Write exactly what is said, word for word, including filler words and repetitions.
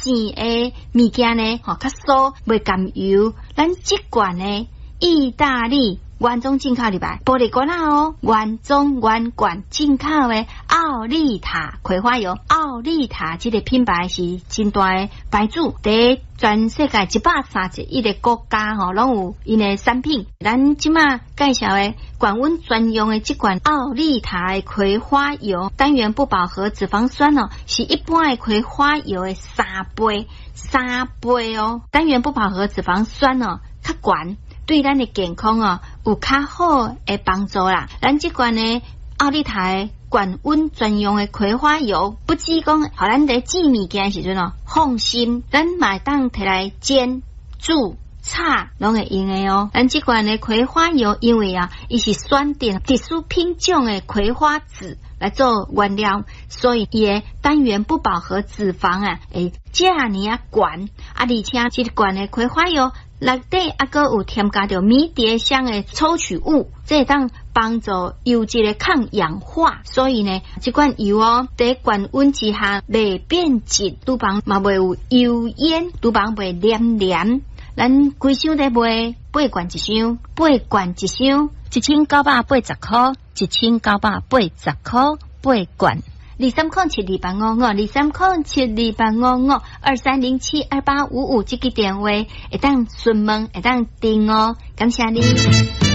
性的物件呢，吼较酥袂甘油。咱即罐呢，意大利原装进口入来，玻璃罐啊哦，原装原罐进口的奥利塔葵花油。奥利塔这个品牌是真大的牌子，在全世界一百三十一个国家吼，拢有因的产品。咱即马介绍的管温专用的这款奥利塔的葵花油，单元不饱和脂肪酸哦，是一般的葵花油的三倍，三倍哦。单元不饱和脂肪酸哦，较悬。对咱的健康哦有较好的帮助啦。咱这款呢奥利塔的管温专用的葵花油，不止讲互咱在煮物件时阵哦放心，咱嘛当摕来煎、煮、炒拢会用的哦。咱这款的葵花油，因为啊，伊是选定特殊品种的葵花籽来做原料，所以伊的单元不饱和脂肪啊，会这样啊悬啊，而且这罐的葵花油内底还阁有添加着迷迭香的抽取物，这当帮助油脂的抗氧化。所以呢，这款油哦，在高温之下袂变质，厨房嘛袂有油烟，厨房袂黏黏。咱规箱在卖八罐一箱，八罐一箱，一千九百八十块，一千九百八十块，八罐。二三空七二八五五，二三空七二八五五，二三零七二八五五，这个电话会当询问，会当订哦。感谢你。